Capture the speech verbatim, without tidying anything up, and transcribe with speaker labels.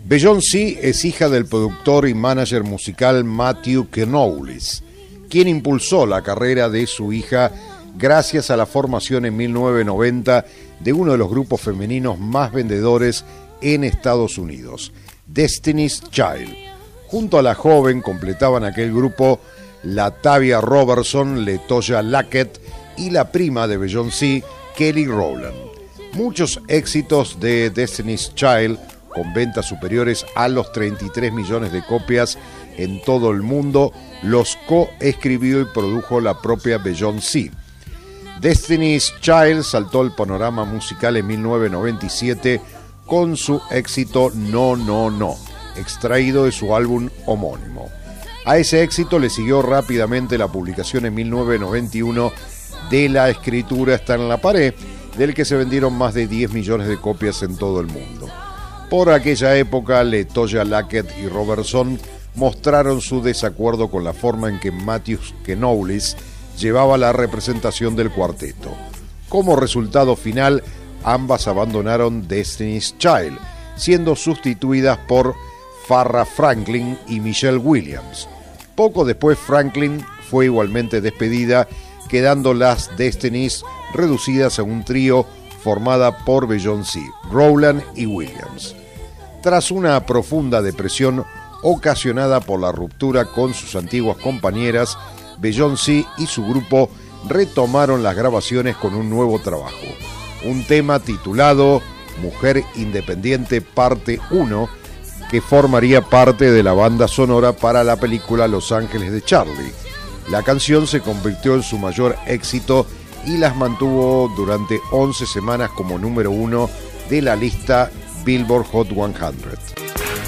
Speaker 1: Beyoncé es hija del productor y manager musical Matthew Knowles, quien impulsó la carrera de su hija gracias a la formación en mil novecientos noventa de uno de los grupos femeninos más vendedores en Estados Unidos, Destiny's Child. Junto a la joven completaban aquel grupo LaTavia Robertson, LeToya Luckett y la prima de Beyoncé, Kelly Rowland. Muchos éxitos de Destiny's Child, con ventas superiores a los treinta y tres millones de copias en todo el mundo, los coescribió y produjo la propia Beyoncé. Destiny's Child saltó al panorama musical en mil novecientos noventa y siete con su éxito No, No, No, extraído de su álbum homónimo. A ese éxito le siguió rápidamente la publicación en mil novecientos noventa y uno de La escritura está en la pared, del que se vendieron más de diez millones de copias en todo el mundo. Por aquella época, LeToya Luckett y Robertson mostraron su desacuerdo con la forma en que Matthew Knowles llevaba la representación del cuarteto. Como resultado final, ambas abandonaron Destiny's Child, siendo sustituidas por Farrah Franklin y Michelle Williams. Poco después, Franklin fue igualmente despedida, quedando las Destinys reducidas a un trío formada por Beyoncé, Rowland y Williams. Tras una profunda depresión ocasionada por la ruptura con sus antiguas compañeras, Beyoncé y su grupo retomaron las grabaciones con un nuevo trabajo, un tema titulado Mujer Independiente Parte uno, que formaría parte de la banda sonora para la película Los Ángeles de Charlie. La canción se convirtió en su mayor éxito y las mantuvo durante once semanas como número uno de la lista Billboard Hot cien.